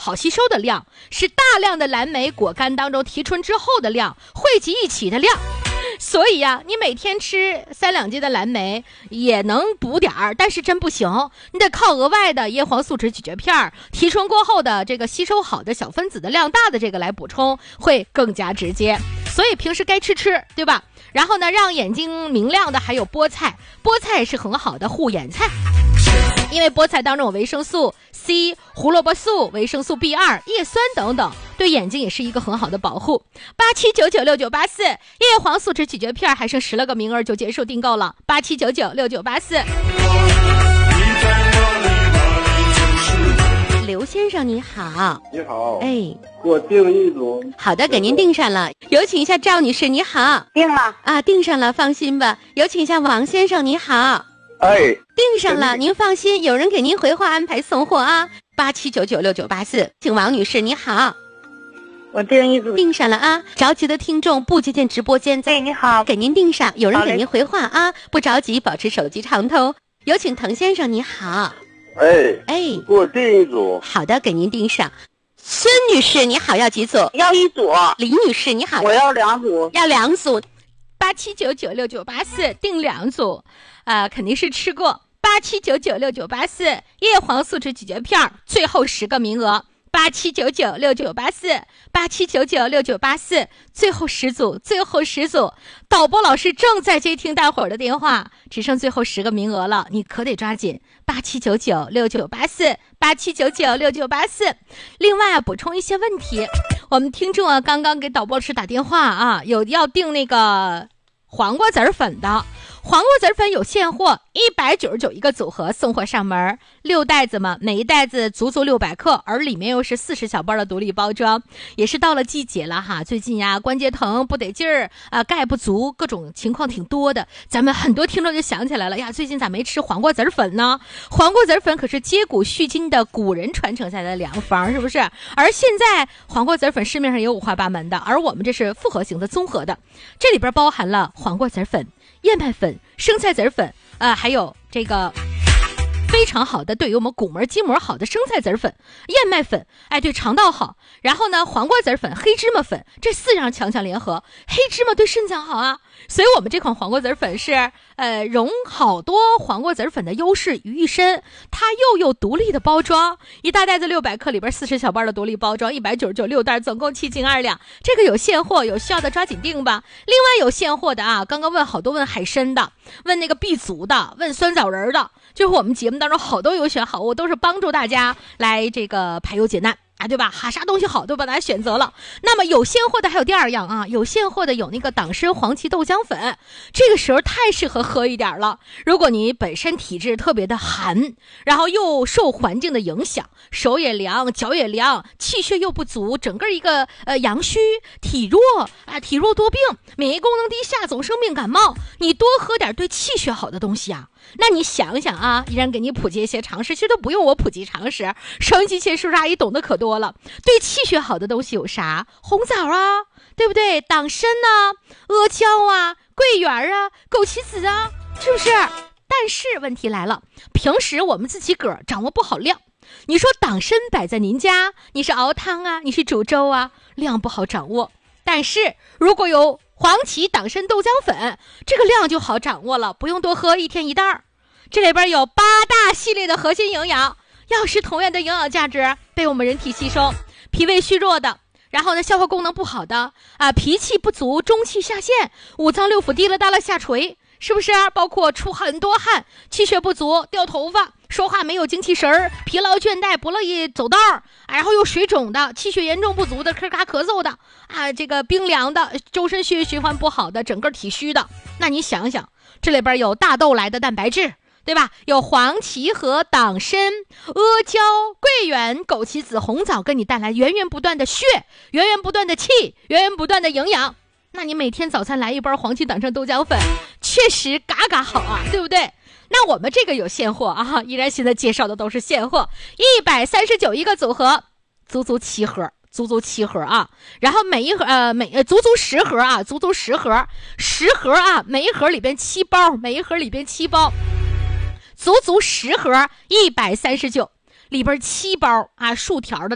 好吸收的量，是大量的蓝莓果干当中提纯之后的量汇集一起的量。所以呀，你每天吃3-2斤的蓝莓也能补点儿，但是真不行，你得靠额外的叶黄素酯咀嚼片提纯过后的这个吸收好的小分子的量大的这个来补充，会更加直接。所以平时该吃，对吧？然后呢，让眼睛明亮的还有菠菜，菠菜是很好的护眼菜，因为菠菜当中有维生素 C、胡萝卜素、维生素 B2、叶酸等等，对眼睛也是一个很好的保护。87996984叶黄素酯咀嚼片还剩10个名额就结束订购了，87996984。刘先生你好。 你好。 哎， 给我订一组。 好的，给您订上了。有请一下赵女士，你好。 订了啊，订上了，放心吧。有请一下王先生，你好。 哎， 订上了，您放心，有人给您回话安排送货啊。87996984，请王女士，你好。 我订一组。 订上了啊，着急的听众不接见直播间， 对，你好， 给您订上，有人给您回话啊，不着急，保持手机畅通。有请滕先生，你好。 哎，给我订一组。 好的，给您订上。孙女士，你好，要几组？ 要一组。 李女士，你好， 我要2组。 要2组。87996984订2组，肯定是吃过。87996984叶黄素酯咀嚼片，最后10个名额。87996984 87996984最后10组，最后10组。导播老师正在接听大伙儿的电话，只剩最后10个名额了，你可得抓紧。87996984 87996984。另外补充一些问题，我们听众刚刚给导播老师打电话有要订那个黄瓜籽粉的。黄瓜籽粉有现货，199一个组合，送货上门，6袋子嘛，每一袋子足足600克，而里面又是40小包的独立包装。也是到了季节了哈，最近呀关节疼不得劲儿钙不足，各种情况挺多的。咱们很多听众就想起来了呀，最近咋没吃黄瓜籽粉呢？黄瓜籽粉可是接骨续筋的古人传承下来的良方，是不是？而现在黄瓜籽粉市面上也有五花八门的，而我们这是复合型的综合的，这里边包含了黄瓜籽粉、燕麦粉、生菜籽粉，还有这个非常好的对于我们骨膜筋膜好的生菜籽粉、燕麦粉，对肠道好。然后呢，黄瓜籽粉、黑芝麻粉，这4样强强联合，黑芝麻对肾脏好啊。所以我们这款黄瓜籽粉是融好多黄瓜籽粉的优势于一身，它又有独立的包装，一大袋子600克里边40小包的独立包装，199，6袋，总共7斤2两。这个有现货，有需要的抓紧订吧。另外有现货的刚刚问好多问海参的，问那个B族的，问酸枣仁的，就是我们节目当中好多有选好物，都是帮助大家来这个排忧解难对吧？啥东西好都把大家选择了。那么有现货的还有第2样有现货的有那个党参黄芪豆浆粉，这个时候太适合喝一点了。如果你本身体质特别的寒，然后又受环境的影响，手也凉，脚也凉，气血又不足，整个一个阳虚体弱体弱多病，免疫功能低下，总生病感冒，你多喝点对气血好的东西那你想想依然给你普及一些常识，其实都不用我普及常识，收音机前叔叔阿姨懂得可多了。对气血好的东西有啥？红枣对不对？党参阿胶桂圆枸杞子是不是？但是问题来了，平时我们自己个儿掌握不好量。你说党参摆在您家，你是熬汤你是煮粥量不好掌握。但是如果有黄芪党参豆浆粉，这个量就好掌握了，不用多喝，1天1袋。这里边有8大系列的核心营养，药食同源的营养价值被我们人体吸收。脾胃虚弱的，然后呢消化功能不好的脾气不足，中气下陷，五脏六腑滴了哒了下垂，是不是包括出很多汗，气血不足，掉头发，说话没有精气神，疲劳倦怠，不乐意走道然后又水肿的，气血严重不足的，咳嗽的这个冰凉的，周身血液循环不好的，整个体虚的。那你想想，这里边有大豆来的蛋白质，对吧？有黄芪和党参、阿胶、桂圆、枸杞子、红枣，跟你带来源源不断的血，源源不断的气，源源不断的营养。那你每天早餐来一包黄芪党参豆浆粉，确实嘎嘎好对不对？那我们这个有现货依然现在介绍的都是现货，139一个组合，足足7盒。足足7盒然后每一盒足足10盒足足10盒，10盒每一盒里边7包，每一盒里边7包，足足10盒139，里边7包竖条的